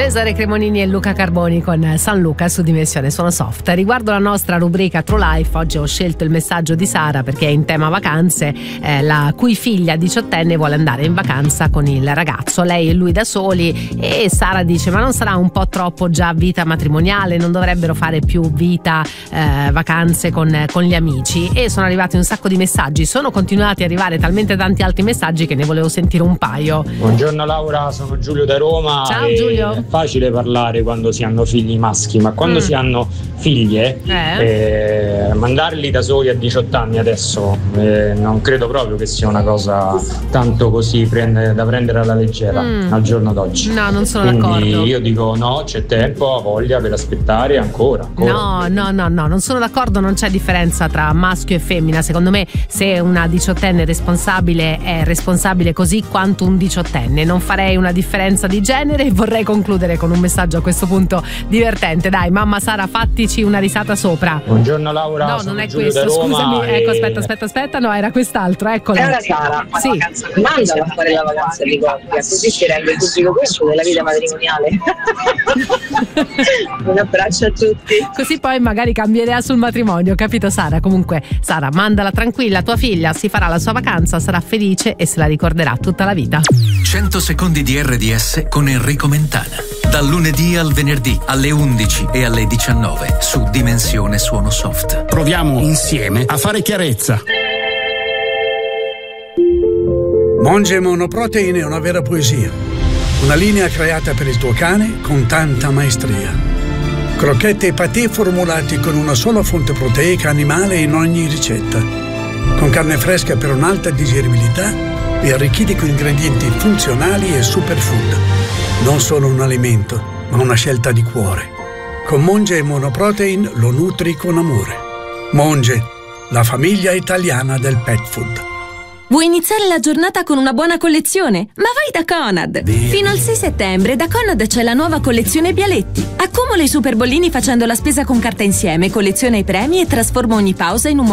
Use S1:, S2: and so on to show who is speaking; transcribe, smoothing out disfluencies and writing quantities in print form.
S1: Cesare Cremonini e Luca Carboni con San Luca su Dimensione Suono Soft. Riguardo la nostra rubrica True Life, oggi ho scelto il messaggio di Sara perché è in tema vacanze, la cui figlia 18enne vuole andare in vacanza con il ragazzo, lei e lui da soli, e Sara dice: ma non sarà un po' troppo già vita matrimoniale, non dovrebbero fare più vita vacanze con gli amici? E sono arrivati un sacco di messaggi, sono continuati ad arrivare talmente tanti altri messaggi che ne volevo sentire un paio.
S2: Buongiorno Laura, sono Giulio da Roma.
S1: Ciao Giulio.
S2: È facile parlare quando si hanno figli maschi, ma quando si hanno figlie, mandarli da soli a 18 anni adesso non credo proprio che sia una cosa tanto così da prendere alla leggera al giorno d'oggi.
S1: No, non sono
S2: Quindi
S1: d'accordo.
S2: io dico no, c'è tempo, ha voglia per aspettare ancora.
S1: No, non sono d'accordo, non c'è differenza tra maschio e femmina. Secondo me, se una 18enne responsabile è responsabile così quanto un 18enne, non farei una differenza di genere. E vorrei concludere con un messaggio a questo punto divertente. Dai, mamma Sara, fattici una risata sopra.
S2: Buongiorno Laura.
S1: No,
S2: sono
S1: non è
S2: Giulio
S1: questo,
S2: da Roma.
S1: scusami. Ecco, aspetta, no, era quest'altro, eccolo.
S3: Cara Sara,
S1: sì.
S3: Mandala a fare la vacanza di coppia, così si rende pubblico questo della vita matrimoniale. Un abbraccio a tutti.
S1: Così poi magari cambia idea sul matrimonio, capito Sara? Comunque Sara, mandala tranquilla, tua figlia si farà la sua vacanza, sarà felice e se la ricorderà tutta la vita.
S4: 100 secondi di RDS con Enrico Mentana. Dal lunedì al venerdì alle 11 e alle 19 su Dimensione Suono Soft.
S5: Proviamo insieme a fare chiarezza. Monge Monoprotein è una vera poesia. Una linea creata per il tuo cane con tanta maestria. Crocchette e patè formulati con una sola fonte proteica animale in ogni ricetta. Con carne fresca per un'alta digeribilità e arricchiti con ingredienti funzionali e superfood. Non solo un alimento, ma una scelta di cuore. Con Monge Monoprotein lo nutri con amore. Monge, la famiglia italiana del pet food.
S6: Vuoi iniziare la giornata con una buona collezione? Ma vai da Conad! Fino al 6 settembre da Conad c'è la nuova collezione Bialetti. Accumula i super bollini facendo la spesa con carta insieme, colleziona i premi e trasforma ogni pausa in un